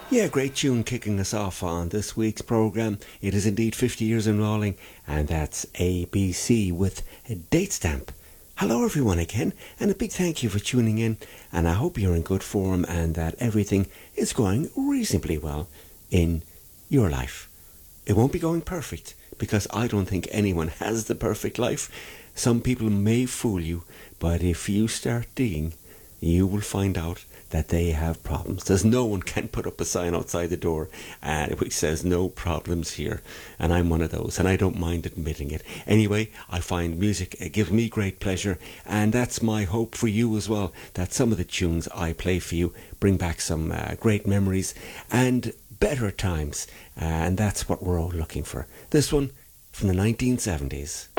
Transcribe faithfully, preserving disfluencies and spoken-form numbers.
Yeah, great tune kicking us off on this week's programme. It is indeed fifty years in rolling, and that's A B C with a date stamp. Hello everyone again, and a big thank you for tuning in, and I hope you're in good form and that everything is going reasonably well in your life. It won't be going perfect, because I don't think anyone has the perfect life. Some people may fool you, but if you start digging, you will find out that they have problems. There's no one can put up a sign outside the door uh, which says no problems here, and I'm one of those, and I don't mind admitting it. Anyway, I find music it gives me great pleasure, and that's my hope for you as well, that some of the tunes I play for you bring back some uh, great memories and better times, uh, and that's what we're all looking for. This one from the nineteen seventies.